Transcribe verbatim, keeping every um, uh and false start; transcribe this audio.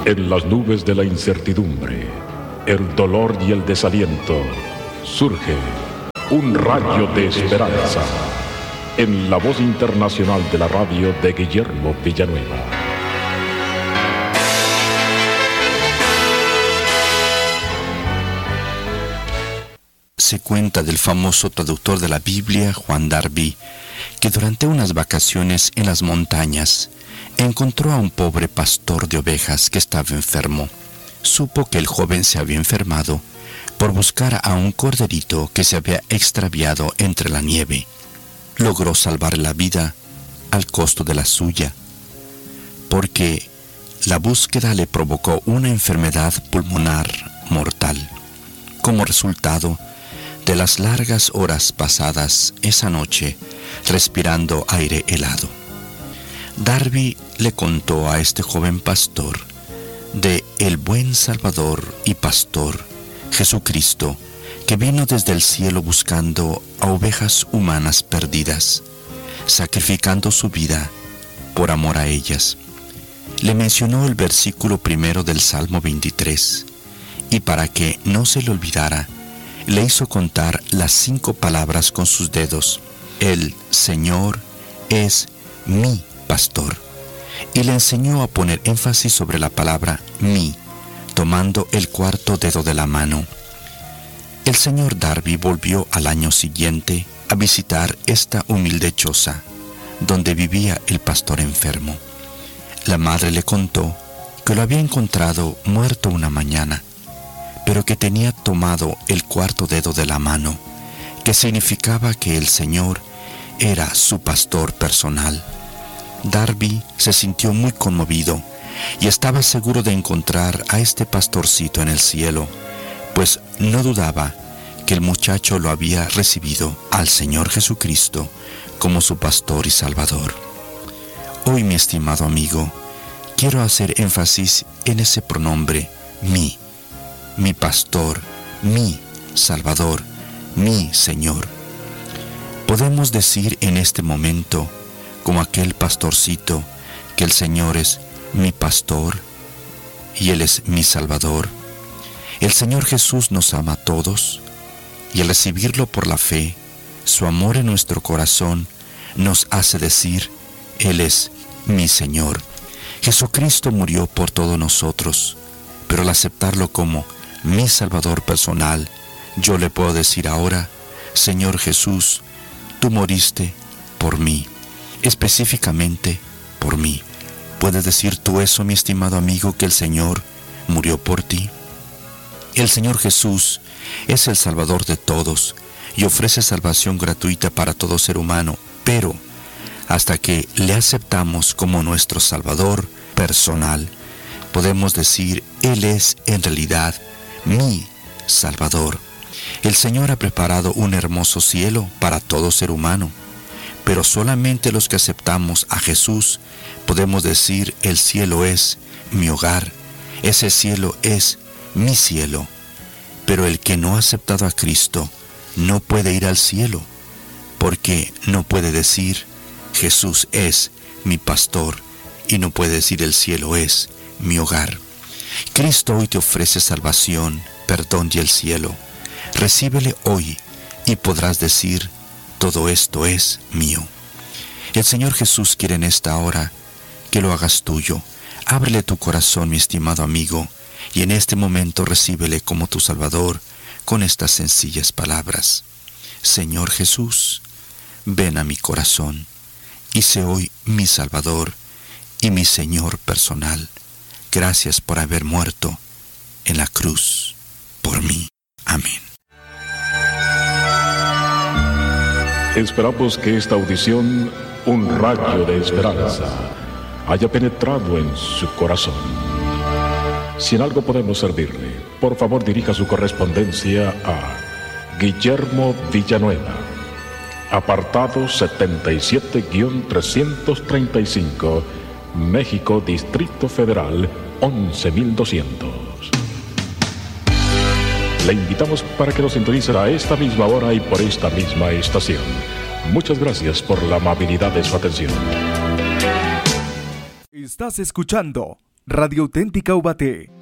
En las nubes de la incertidumbre, el dolor y el desaliento, surge un rayo de esperanza en la voz internacional de la radio de Guillermo Villanueva. Se cuenta del famoso traductor de la Biblia, Juan Darby, que durante unas vacaciones en las montañas encontró a un pobre pastor de ovejas que estaba enfermo. Supo que el joven se había enfermado por buscar a un corderito que se había extraviado entre la nieve. Logró salvarle la vida al costo de la suya, porque la búsqueda le provocó una enfermedad pulmonar mortal. Como resultado de las largas horas pasadas esa noche respirando aire helado, Darby le contó a este joven pastor de el buen Salvador y Pastor Jesucristo, que vino desde el cielo buscando a ovejas humanas perdidas, sacrificando su vida por amor a ellas. Le mencionó el versículo primero del Salmo veintitrés, y para que no se le olvidara, le hizo contar las cinco palabras con sus dedos: el Señor es mi pastor. Y le enseñó a poner énfasis sobre la palabra mi, tomando el cuarto dedo de la mano. El señor Darby volvió al año siguiente a visitar esta humilde choza donde vivía el pastor enfermo. La madre le contó que lo había encontrado muerto una mañana, pero que tenía tomado el cuarto dedo de la mano, que significaba que el Señor era su pastor personal. Darby se sintió muy conmovido y estaba seguro de encontrar a este pastorcito en el cielo, pues no dudaba que el muchacho lo había recibido al Señor Jesucristo como su pastor y salvador. Hoy, mi estimado amigo, quiero hacer énfasis en ese pronombre mi, mi pastor, mi salvador, mi Señor. Podemos decir en este momento, como aquel pastorcito, que el Señor es mi pastor y Él es mi salvador. El Señor Jesús nos ama a todos, y al recibirlo por la fe, su amor en nuestro corazón nos hace decir: Él es mi Señor. Jesucristo murió por todos nosotros, pero al aceptarlo como mi Salvador personal, yo le puedo decir ahora: Señor Jesús, tú moriste por mí, específicamente por mí. ¿Puedes decir tú eso, mi estimado amigo, que el Señor murió por ti? El Señor Jesús es el Salvador de todos y ofrece salvación gratuita para todo ser humano, pero hasta que le aceptamos como nuestro Salvador personal, podemos decir: Él es en realidad mi Salvador. El Señor ha preparado un hermoso cielo para todo ser humano, pero solamente los que aceptamos a Jesús podemos decir: el cielo es mi hogar, ese cielo es mi cielo. Pero el que no ha aceptado a Cristo no puede ir al cielo, porque no puede decir: Jesús es mi pastor, y no puede decir: el cielo es mi hogar. Cristo hoy te ofrece salvación, perdón y el cielo. Recíbele hoy y podrás decir: todo esto es mío. El Señor Jesús quiere en esta hora que lo hagas tuyo. Ábrele tu corazón, mi estimado amigo, y en este momento recíbele como tu Salvador con estas sencillas palabras: Señor Jesús, ven a mi corazón y sé hoy mi Salvador y mi Señor personal. Gracias por haber muerto en la cruz por mí. Amén. Esperamos que esta audición, un rayo de esperanza, haya penetrado en su corazón. Si en algo podemos servirle, por favor dirija su correspondencia a Guillermo Villanueva, apartado setenta y siete trescientos treinta y cinco, México, Distrito Federal, once mil doscientos. Le invitamos para que nos sintonice a esta misma hora y por esta misma estación. Muchas gracias por la amabilidad de su atención. Estás escuchando Radio Auténtica Ubaté.